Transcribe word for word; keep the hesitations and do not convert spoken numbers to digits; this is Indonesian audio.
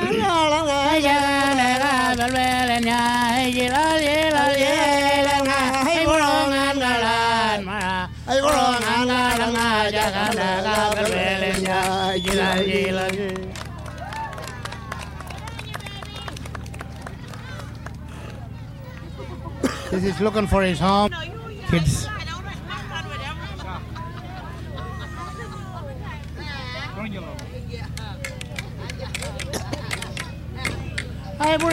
This is looking for his home. Kids. Hey,